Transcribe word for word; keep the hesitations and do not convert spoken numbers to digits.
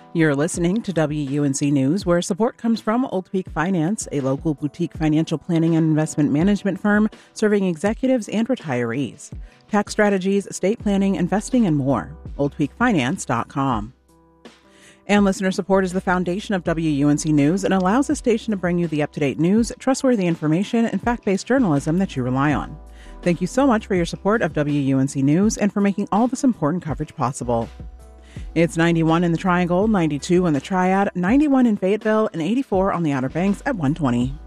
You're listening to W U N C News, where support comes from Old Peak Finance, a local boutique financial planning and investment management firm serving executives and retirees. Tax strategies, estate planning, investing, and more. old peak finance dot com. And listener support is the foundation of W U N C News and allows the station to bring you the up-to-date news, trustworthy information, and fact-based journalism that you rely on. Thank you so much for your support of W U N C News and for making all this important coverage possible. It's ninety-one in the Triangle, ninety-two in the Triad, ninety-one in Fayetteville, and eighty-four on the Outer Banks at one twenty.